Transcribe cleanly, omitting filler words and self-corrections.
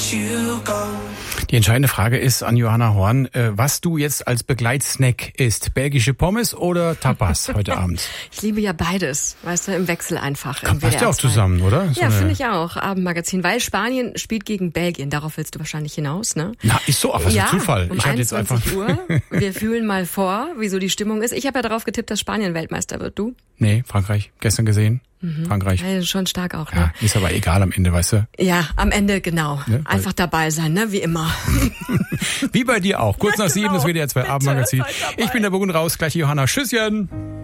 Die entscheidende Frage ist an Johanna Horn, was du jetzt als Begleitsnack isst. Belgische Pommes oder Tapas heute Abend? Ich liebe ja beides, weißt du, im Wechsel einfach. Passt ja auch zusammen, oder? Ja, finde ich auch, Abendmagazin, weil Spanien spielt gegen Belgien. Darauf willst du wahrscheinlich hinaus, ne? Na, ist so, was ein Zufall. Um 21 Uhr. Wir fühlen mal vor, wieso die Stimmung ist. Ich habe ja darauf getippt, dass Spanien Weltmeister wird. Du? Nee, Frankreich. Gestern gesehen. Frankreich. Ja, schon stark auch, ne? Ja, ist aber egal am Ende, weißt du? Ja, am Ende, genau. Ne? Einfach dabei sein, ne? Wie immer. Wie bei dir auch. Kurz nach 7, das WDR 2 Abendmagazin. Ich bin der Burg und raus. Gleich Johanna. Tschüsschen.